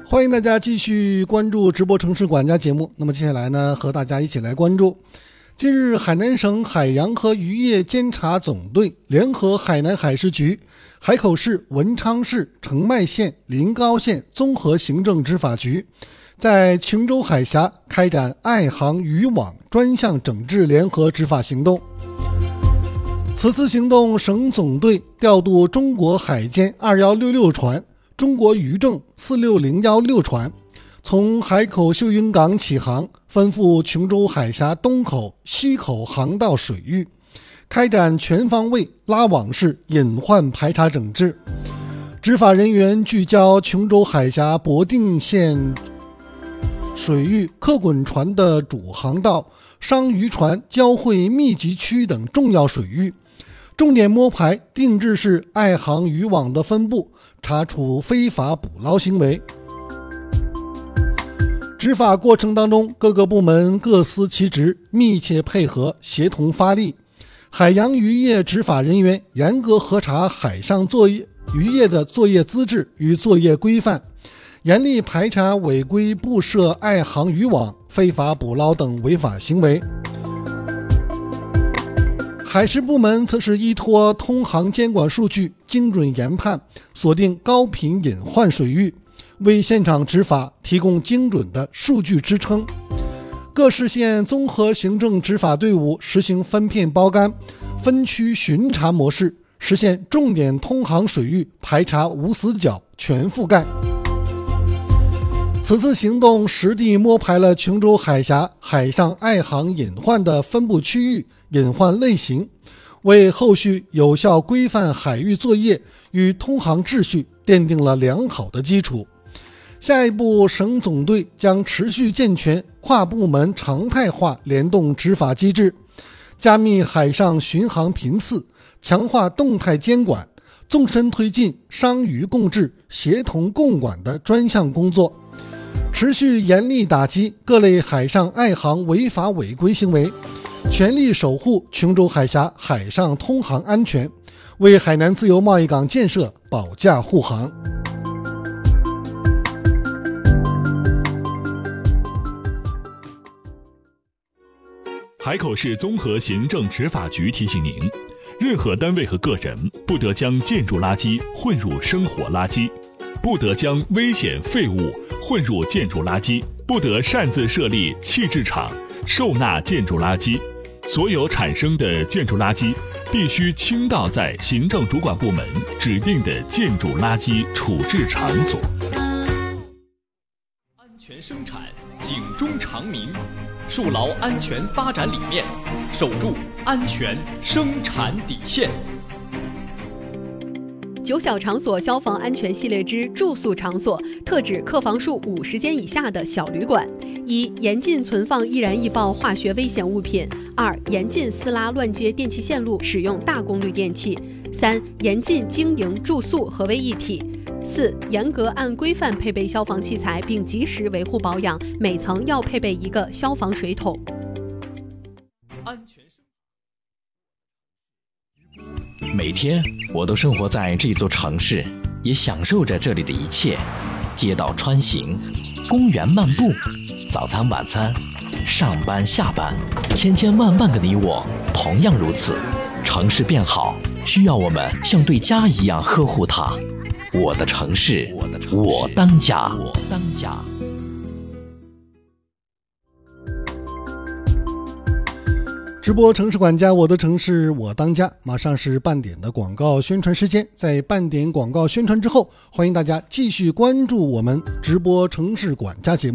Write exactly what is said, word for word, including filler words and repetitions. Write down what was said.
欢迎大家继续关注直播城市管家节目。那么接下来呢，和大家一起来关注近日海南省海洋和渔业监察总队联合海南海事局、海口市、文昌市、澄迈县、临高县综合行政执法局在琼州海峡开展爱航渔网专项整治联合执法行动。此次行动，省总队调度中国海监二一六六船、中国渔政四六零一六船，从海口秀云港起航，奔赴琼州海峡东口、西口航道水域，开展全方位拉网式隐患排查整治。执法人员聚焦琼州海峡博定县水域客滚船的主航道、商渔船交汇密集区等重要水域，重点摸排定制式爱航渔网的分布，查处非法捕捞行为。执法过程当中，各个部门各司其职，密切配合，协同发力。海洋渔业执法人员严格核查海上作业渔业的作业资质与作业规范，严厉排查违规布设爱航渔网、非法捕捞等违法行为。海事部门则是依托通航监管数据，精准研判，锁定高频隐患水域，为现场执法提供精准的数据支撑。各市县综合行政执法队伍实行分片包干、分区巡查模式，实现重点通航水域排查无死角、全覆盖。此次行动实地摸排了琼州海峡海上爱航隐患的分布区域、隐患类型，为后续有效规范海域作业与通航秩序奠定了良好的基础。下一步，省总队将持续健全跨部门常态化联动执法机制，加密海上巡航频次，强化动态监管，纵深推进商渔共治、协同共管的专项工作，持续严厉打击各类海上爱航违法违规行为，全力守护琼州海峡海上通航安全，为海南自由贸易港建设保驾护航。 海口市综合行政执法局提醒您，任何单位和个人不得将建筑垃圾混入生活垃圾，不得将危险废物混入建筑垃圾，不得擅自设立弃置场、收纳建筑垃圾。所有产生的建筑垃圾必须倾倒在行政主管部门指定的建筑垃圾处置场所。 安全生产，警钟长鸣，树牢安全发展理念，守住安全生产底线。 九小场所消防安全系列之住宿场所，特指客房数五十间以下的小旅馆。一、严禁存放易燃易爆化学危险物品；二、严禁私拉乱接电气线路，使用大功率电器；三、严禁经营住宿合为一体；四、严格按规范配备消防器材，并及时维护保养，每层要配备一个消防水桶。 安全。 每天我都生活在这座城市，也享受着这里的一切。街道穿行，公园漫步，早餐晚餐，上班下班，千千万万个你我同样如此。城市变好，需要我们像对家一样呵护它。我的城市，我当家。我当家。 直播城市管家，我的城市我当家。马上是半点的广告宣传时间，在半点广告宣传之后，欢迎大家继续关注我们直播城市管家节目。